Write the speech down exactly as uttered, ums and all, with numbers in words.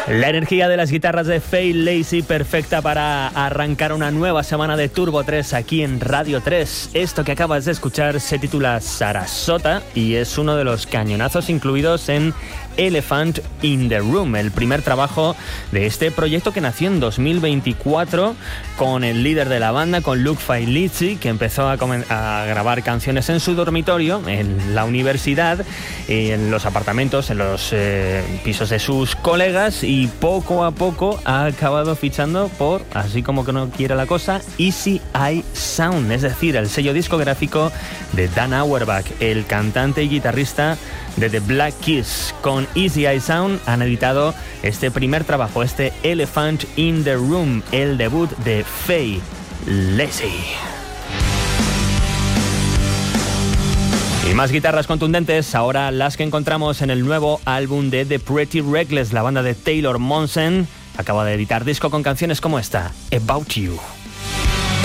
La energía de las guitarras de Faye Lacy, perfecta para arrancar una nueva semana de Turbo tres aquí en Radio tres. Esto que acabas de escuchar se titula Sarasota y es uno de los cañonazos incluidos en Elephant in the Room, el primer trabajo de este proyecto que nació en dos mil veinticuatro con el líder de la banda, con Luke Faye Lacy, que empezó a, a grabar canciones en su dormitorio, en la universidad, en los apartamentos, en los eh, pisos de sus colegas, y poco a poco ha acabado fichando por, así como que no quiere la cosa, Easy Eye Sound, es decir, el sello discográfico de Dan Auerbach, el cantante y guitarrista de The Black Keys. Con Easy Eye Sound han editado este primer trabajo, este Elephant in the Room, el debut de Faye Lacy. Y más guitarras contundentes, ahora las que encontramos en el nuevo álbum de The Pretty Reckless, la banda de Taylor Momsen acaba de editar disco con canciones como esta, About You.